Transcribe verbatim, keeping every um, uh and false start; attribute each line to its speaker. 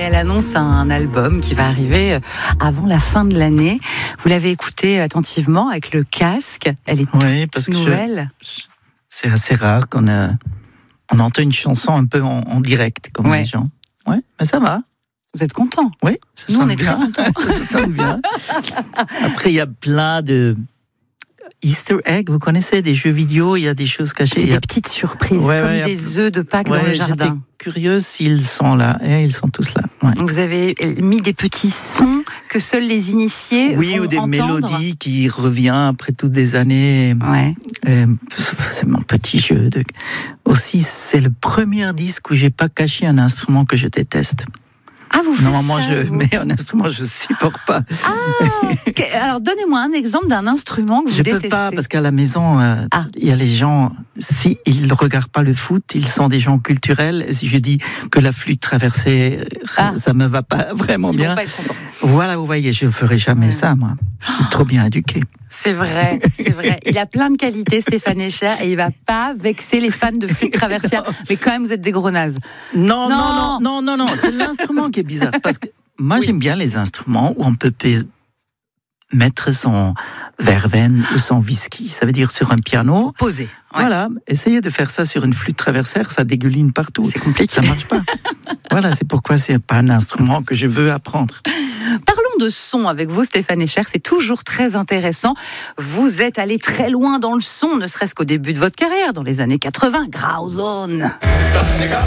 Speaker 1: elle annonce un album qui va arriver avant la fin de l'année. Vous l'avez écoutée attentivement avec le casque. Elle est toute
Speaker 2: oui, parce
Speaker 1: nouvelle.
Speaker 2: Que je, c'est assez rare qu'on a, on entend une chanson un peu en, en direct, comme
Speaker 1: ouais.
Speaker 2: les gens. Ouais, mais ça va.
Speaker 1: Vous êtes content?
Speaker 2: Oui,
Speaker 1: ça nous on est bien. Très contents.
Speaker 2: Ça sonne bien. Après, il y a plein de Easter eggs. Vous connaissez des jeux vidéo? Il y a des choses cachées.
Speaker 1: C'est
Speaker 2: il y a...
Speaker 1: des petites surprises,
Speaker 2: ouais,
Speaker 1: comme
Speaker 2: ouais,
Speaker 1: des œufs de Pâques
Speaker 2: ouais,
Speaker 1: dans le jardin.
Speaker 2: J'étais curieuse s'ils sont là. Et ils sont tous là. Ouais.
Speaker 1: Vous avez mis des petits sons que seuls les initiés
Speaker 2: oui,
Speaker 1: vont
Speaker 2: ou des
Speaker 1: entendre.
Speaker 2: mélodies qui reviennent après toutes des années.
Speaker 1: Ouais.
Speaker 2: Et c'est mon petit jeu. De... Aussi, c'est le premier disque où j'ai pas caché un instrument que je déteste.
Speaker 1: Ah, vous faites
Speaker 2: Normalement,
Speaker 1: ça,
Speaker 2: je
Speaker 1: vous
Speaker 2: mets un instrument, je supporte pas.
Speaker 1: Ah, okay. Alors donnez-moi un exemple d'un instrument que vous
Speaker 2: je
Speaker 1: détestez.
Speaker 2: Je peux pas, parce qu'à la maison, euh, il
Speaker 1: ah.
Speaker 2: y a les gens, si ils ne regardent pas le foot, ils sont des gens culturels. Et si je dis que la flûte traversée, ah. ça me va pas vraiment
Speaker 1: ils
Speaker 2: bien.
Speaker 1: Vont pas être contents.
Speaker 2: Voilà, vous voyez, je ferai jamais mmh. ça, moi. Je suis trop bien éduqué.
Speaker 1: C'est vrai, c'est vrai. Il a plein de qualités, Stéphane Escher, et il va pas vexer les fans de flûte traversière. Mais quand même, vous êtes des gros nazes.
Speaker 2: Non, non, non, non, non, non. C'est l'instrument qui est bizarre. Parce que moi, oui. j'aime bien les instruments où on peut mettre son verveine ou son whisky. Ça veut dire sur un piano.
Speaker 1: Poser. Ouais.
Speaker 2: Voilà. Essayez de faire ça sur une flûte traversière, ça dégouline partout.
Speaker 1: C'est compliqué.
Speaker 2: Ça marche pas. Voilà, c'est pourquoi c'est pas un instrument que je veux apprendre.
Speaker 1: Parlons de son avec vous, Stéphane Escher, c'est toujours très intéressant. Vous êtes allé très loin dans le son, ne serait-ce qu'au début de votre carrière, dans les années quatre-vingts, Grauzone.